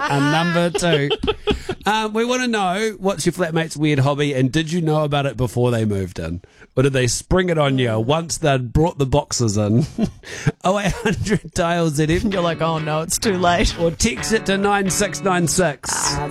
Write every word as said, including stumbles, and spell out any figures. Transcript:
And number two, um, we want to know what's your flatmate's weird hobby, and did you know about it before they moved in? Or did they spring it on you once they'd brought the boxes in? oh eight hundred dial Z F. You're like, oh no, it's too late. Or text it to nine six nine six.